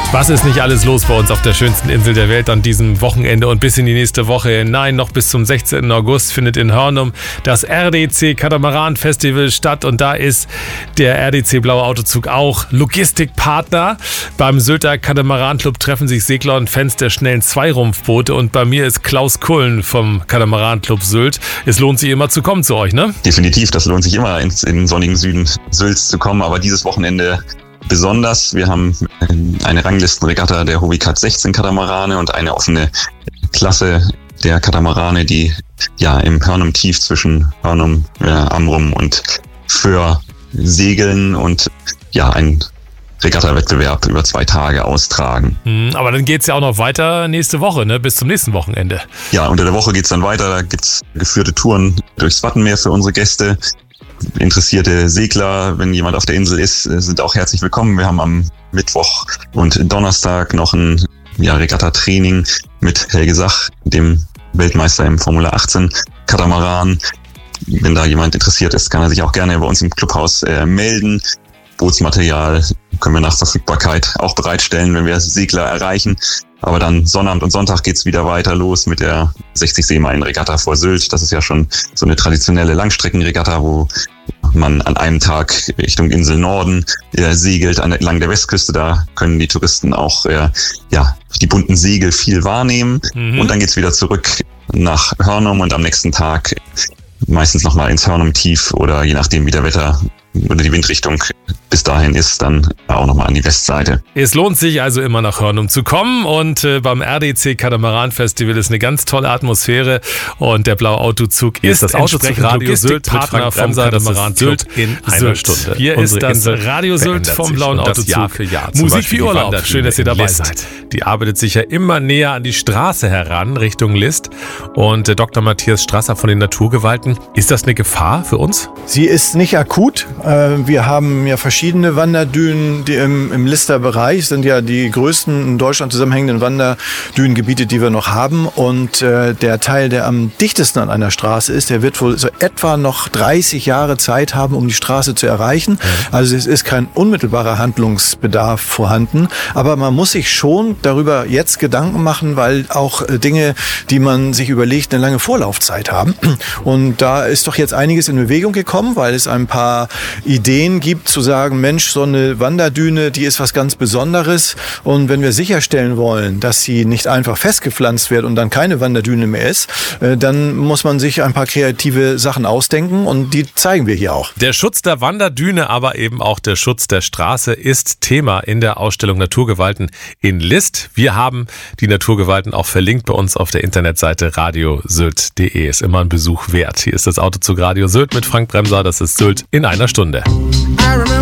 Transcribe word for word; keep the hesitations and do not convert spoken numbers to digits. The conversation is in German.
Was ist nicht alles los bei uns auf der schönsten Insel der Welt an diesem Wochenende und bis in die nächste Woche? Nein, noch bis zum sechzehnten August findet in Hörnum das R D C Katamaran Festival statt und da ist der R D C Blaue Autozug auch Logistikpartner. Beim Sylter Katamaran Club treffen sich Segler und Fans der schnellen Zweirumpfboote und bei mir ist Klaus Kullen vom Katamaran Club Sylt. Es lohnt sich immer zu kommen zu euch, ne? Definitiv, das lohnt sich immer ins, in den sonnigen Süden Sylts zu kommen, aber dieses Wochenende besonders. Wir haben eine Ranglistenregatta der Hobbycat sechzehn Katamarane und eine offene Klasse der Katamarane, die ja im Hörnum tief zwischen Hörnum, äh, Amrum und Föhr segeln und ja ein Regatta-Wettbewerb über zwei Tage austragen. Aber dann geht's ja auch noch weiter nächste Woche, ne? Bis zum nächsten Wochenende. Ja, unter der Woche geht's dann weiter. Da gibt's geführte Touren durchs Wattenmeer für unsere Gäste. Interessierte Segler, wenn jemand auf der Insel ist, sind auch herzlich willkommen. Wir haben am Mittwoch und Donnerstag noch ein ja, Regatta-Training mit Helge Sach, dem Weltmeister im Formula achtzehn Katamaran. Wenn da jemand interessiert ist, kann er sich auch gerne bei uns im Clubhaus äh, melden. Bootsmaterial können wir nach Verfügbarkeit auch bereitstellen, wenn wir Segler erreichen. Aber dann Sonnabend und Sonntag geht's wieder weiter los mit der sechzig Seemeilen Regatta vor Sylt. Das ist ja schon so eine traditionelle Langstreckenregatta, wo man an einem Tag Richtung Insel Norden äh, segelt, an, entlang der Westküste. Da können die Touristen auch äh, ja die bunten Segel viel wahrnehmen. Mhm. Und dann geht's wieder zurück nach Hörnum und am nächsten Tag meistens nochmal ins Hörnum tief oder je nachdem wie der Wetter oder die Windrichtung bis dahin ist, dann auch nochmal an die Westseite. Es lohnt sich also immer nach Hörnum zu kommen und äh, beim R D C Katamaran Festival ist eine ganz tolle Atmosphäre und der Blaue Autozug ist, ist das Autozug Radio Sylt Partner vom Katamaran Sylt in einer Stunde. Hier Unsere ist das Radio Sylt vom Blauen Autozug. Jahr für Jahr. Musik wie Urlaub. Schön, dass ihr dabei List. seid. Die arbeitet sich ja immer näher an die Straße heran, Richtung List. Und äh, Doktor Matthias Strasser von den Naturgewalten. Ist das eine Gefahr für uns? Sie ist nicht akut. Wir haben ja verschiedene Wanderdünen, die im, im Lister Bereich sind ja die größten in Deutschland zusammenhängenden Wanderdünengebiete, die wir noch haben. Und äh, der Teil, der am dichtesten an einer Straße ist, der wird wohl so etwa noch dreißig Jahre Zeit haben, um die Straße zu erreichen. Also es ist kein unmittelbarer Handlungsbedarf vorhanden. Aber man muss sich schon darüber jetzt Gedanken machen, weil auch äh, Dinge, die man sich überlegt, eine lange Vorlaufzeit haben. Und da ist doch jetzt einiges in Bewegung gekommen, weil es ein paar Ideen gibt, zu sagen, Mensch, so eine Wanderdüne, die ist was ganz Besonderes. Und wenn wir sicherstellen wollen, dass sie nicht einfach festgepflanzt wird und dann keine Wanderdüne mehr ist, dann muss man sich ein paar kreative Sachen ausdenken und die zeigen wir hier auch. Der Schutz der Wanderdüne, aber eben auch der Schutz der Straße ist Thema in der Ausstellung Naturgewalten in List. Wir haben die Naturgewalten auch verlinkt bei uns auf der Internetseite radio sylt punkt de. Ist immer ein Besuch wert. Hier ist das Autozug Radio Sylt mit Frank Bremser. Das ist Sylt in einer Stunde.